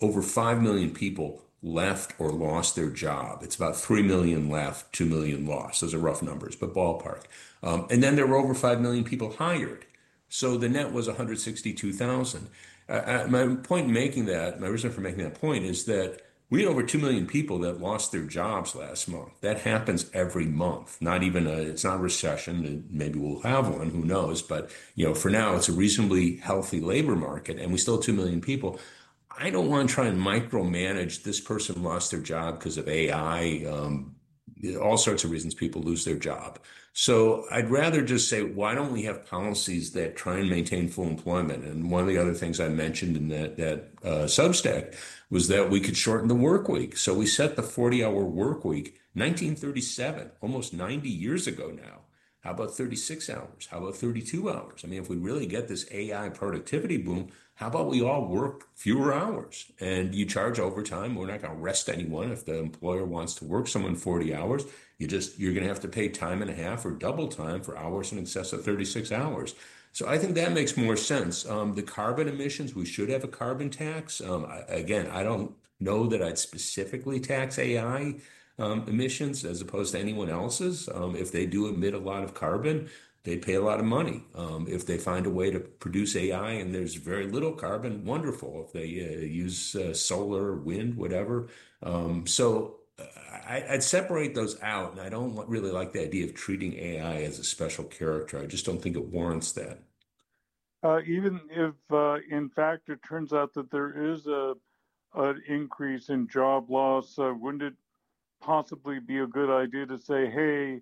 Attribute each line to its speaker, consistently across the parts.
Speaker 1: over 5 million people left or lost their job. It's about 3 million left, 2 million lost. Those are rough numbers, but ballpark. And then there were over 5 million people hired. So the net was 162,000. My point in making that, my reason for making that point is that we had over 2 million people that lost their jobs last month. That happens every month. It's not a recession. Maybe we'll have one, who knows? But, for now, it's a reasonably healthy labor market, and we still have 2 million people. I don't want to try and micromanage this person lost their job because of AI, all sorts of reasons people lose their job. So I'd rather just say, why don't we have policies that try and maintain full employment? And one of the other things I mentioned in that Substack was that we could shorten the work week. So we set the 40-hour work week, 1937, almost 90 years ago now. How about 36 hours? How about 32 hours? I mean, if we really get this AI productivity boom, how about we all work fewer hours and you charge overtime? We're not going to arrest anyone if the employer wants to work someone 40 hours. You're going to have to pay time and a half or double time for hours in excess of 36 hours. So I think that makes more sense. The carbon emissions, we should have a carbon tax. Again, I don't know that I'd specifically tax AI emissions as opposed to anyone else's. If they do emit a lot of carbon, they pay a lot of money. If they find a way to produce AI and there's very little carbon, wonderful. If they use solar, wind, whatever. I'd separate those out, and I don't really like the idea of treating AI as a special character. I just don't think it warrants that.
Speaker 2: Even if, in fact, it turns out that there is an increase in job loss, wouldn't it possibly be a good idea to say, hey,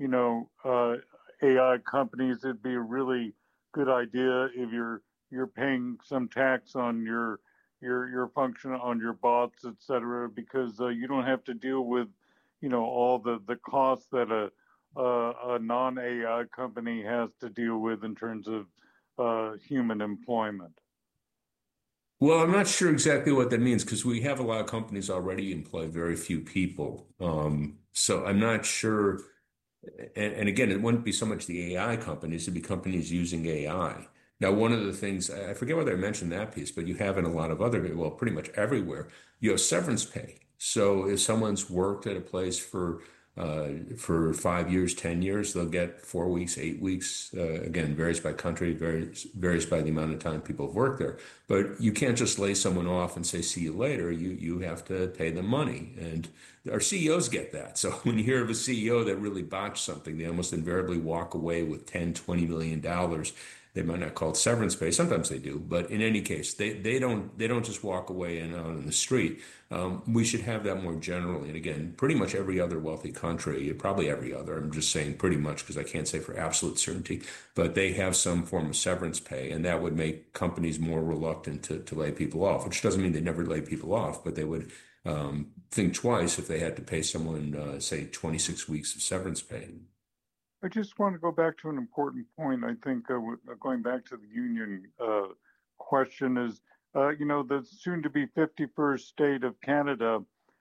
Speaker 2: AI companies, it'd be a really good idea if you're paying some tax on your function, on your bots, et cetera, because you don't have to deal with all the costs that a non-AI company has to deal with in terms of human employment.
Speaker 1: Well, I'm not sure exactly what that means because we have a lot of companies already employ very few people. So I'm not sure. And again, it wouldn't be so much the AI companies, it'd be companies using AI. Now, one of the things, I forget whether I mentioned that piece, but you have in a lot of other, well, pretty much everywhere, you have severance pay. So if someone's worked at a place for 5 years, 10 years, they'll get 4 weeks, 8 weeks. Again, varies by country, varies by the amount of time people have worked there. But you can't just lay someone off and say, see you later. You have to pay them money. And our CEOs get that. So when you hear of a CEO that really botched something, they almost invariably walk away with $10, $20 million. They might not call it severance pay. Sometimes they do, but in any case, they don't just walk away and out on the street. We should have that more generally. And again, pretty much every other wealthy country, probably every other, I'm just saying pretty much because I can't say for absolute certainty, but they have some form of severance pay, and that would make companies more reluctant to lay people off, which doesn't mean they never lay people off, but they would think twice if they had to pay someone, say, 26 weeks of severance pay.
Speaker 2: I just want to go back to an important point. I think going back to the union question is, the soon-to-be 51st state of Canada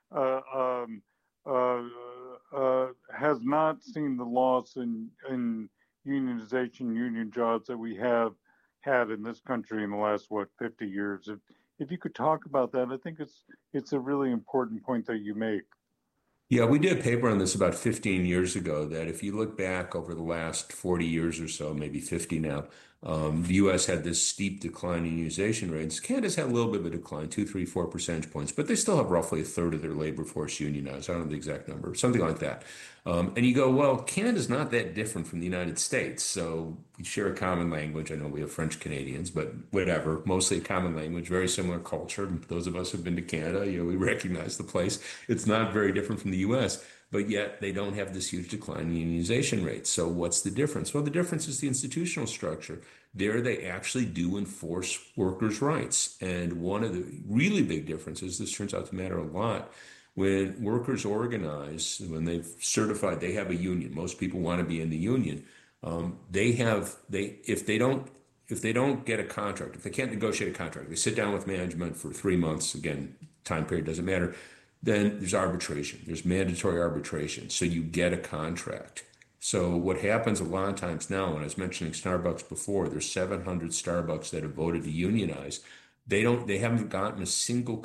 Speaker 2: has not seen the loss in unionization, union jobs that we have had in this country in the last, 50 years. If you could talk about that, I think it's a really important point that you make.
Speaker 1: Yeah, we did a paper on this about 15 years ago that if you look back over the last 40 years or so, maybe 50 now, the US had this steep decline in unionization rates. Canada's had a little bit of a decline, 2, 3, 4 percentage points, but they still have roughly a third of their labor force unionized. I don't know the exact number, something like that. And you go, well, Canada's not that different from the United States. So we share a common language. I know we have French Canadians, but whatever, mostly a common language, very similar culture. Those of us who've been to Canada, we recognize the place. It's not very different from the US, but yet they don't have this huge decline in unionization rates. So what's the difference? Well, the difference is the institutional structure. There, they actually do enforce workers' rights. And one of the really big differences, this turns out to matter a lot, when workers organize, when they've certified they have a union, most people want to be in the union. If they don't get a contract, if they can't negotiate a contract, they sit down with management for 3 months. Again, time period doesn't matter. Then there's arbitration. There's mandatory arbitration. So you get a contract. So what happens a lot of times now, and I was mentioning Starbucks before, there's 700 Starbucks that have voted to unionize. They haven't gotten a single